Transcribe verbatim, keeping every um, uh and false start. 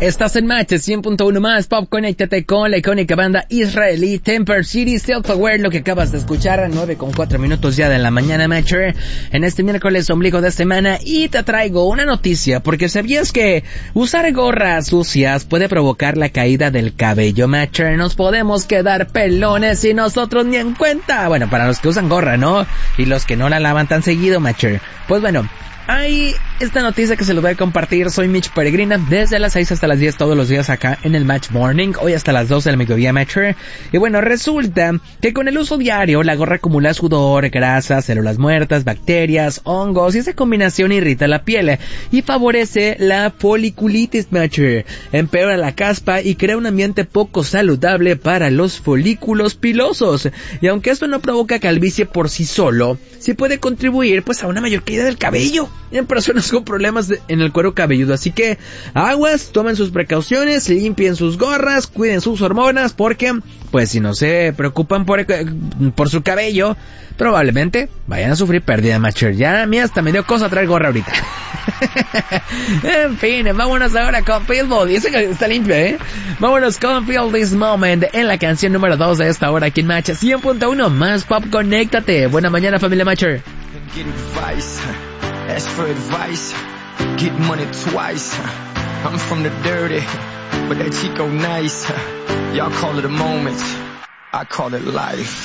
Estás en Match cien punto uno más Pop. Conéctate con la icónica banda israelí Temper City, Self-Aware, lo que acabas de escuchar a nueve con cuatro minutos ya de la mañana, Matcher, en este miércoles ombligo de semana. Y te traigo una noticia, porque ¿sabías que usar gorras sucias puede provocar la caída del cabello, Matcher? Nos podemos quedar pelones y nosotros ni en cuenta. Bueno, para los que usan gorra, ¿no? Y los que no la lavan tan seguido, Matcher. Pues bueno, hay esta noticia que se los voy a compartir. Soy Mitch Peregrina, desde las seis hasta las diez todos los días acá en el Match Morning, hoy hasta las doce del mediodía, Matcher. Y bueno, resulta que con el uso diario la gorra acumula sudor, grasa, células muertas, bacterias, hongos, y esa combinación irrita la piel y favorece la foliculitis, Matcher. Empeora la caspa y crea un ambiente poco saludable para los folículos pilosos. Y aunque esto no provoca calvicie por sí solo, sí puede contribuir pues a una mayor caída del cabello en personas con problemas de, en el cuero cabelludo. Así que aguas, tomen sus precauciones, limpien sus gorras, cuiden sus hormonas, porque pues si no se preocupan por, por su cabello, probablemente vayan a sufrir pérdida, Matcher. Ya a mí hasta me dio cosa traer gorra ahorita. En fin, vámonos ahora con Pitbull. Y ese que está limpio, ¿eh? Vámonos con Feel This Moment en la canción número dos de esta hora aquí en Match cien punto uno más Pop. Conéctate. Buena mañana, familia Matcher. Get advice, ask for advice, get money twice. I'm from the dirty, but that Chico nice. Y'all call it a moment, I call it life.